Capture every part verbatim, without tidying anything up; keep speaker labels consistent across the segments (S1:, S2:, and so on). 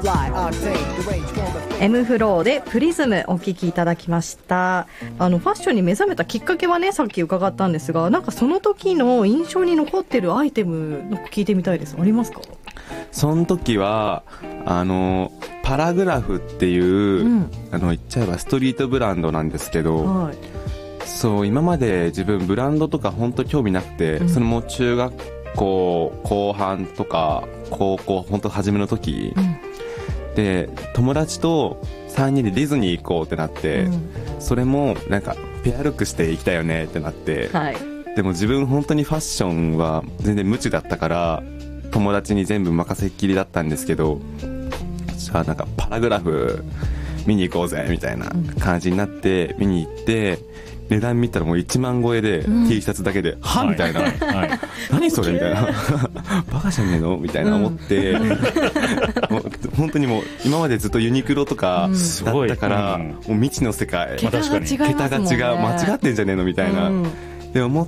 S1: エムフローでプリズムお聴きいただきました。あのファッションに目覚めたきっかけはね、さっき伺ったんですが、なんかその時の印象に残ってるアイテムの聞いてみたいです。ありますか？
S2: その時はあのパラグラフっていう、うん、あの言っちゃえばストリートブランドなんですけど、はい、そう今まで自分ブランドとか本当興味なくて、うん、それも中学校後半とか高校本当初めの時、うん、で友達とさんにんでディズニー行こうってなって、うん、それもなんかペアルックして行きたいよねってなって、はい、でも自分本当にファッションは全然無知だったから友達に全部任せっきりだったんですけど、じゃあなんかパラグラフ見に行こうぜみたいな感じになって見に行って、値段見たらもういちまん超えで、うん、T シャツだけではみたいな、はいはい、何それみたいなバカじゃねえのみたいな思って、うん、もう本当にもう今までずっとユニクロとかだったから、うん、もう未知の世界、
S1: 桁が違いますもんね、
S2: 桁が違う、間違ってんじゃねえのみたいな、うん、で思って、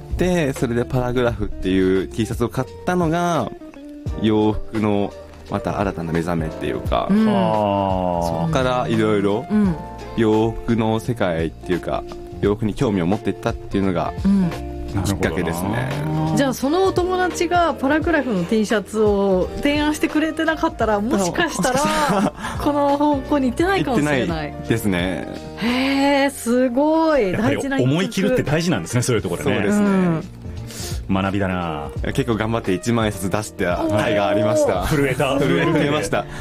S2: それでパラグラフっていう T シャツを買ったのが洋服のまた新たな目覚めっていうか、うん、そこからいろいろ洋服の世界っていうか洋服に興味を持っていったっていうのがきっかけですね、
S1: うん、じゃあそのお友達がパラグラフの T シャツを提案してくれてなかったら、もしかしたらこの方向に行ってないかもしれない。
S2: 行ってないですね。
S1: へー、すごい大事な。
S3: 思い切るって大事なんですね、そういうところでね。
S2: そうですね、うん、
S3: 学びだな。
S2: 結構頑張っていちまん円札出して回がありました。
S3: 震えた
S2: 震えました。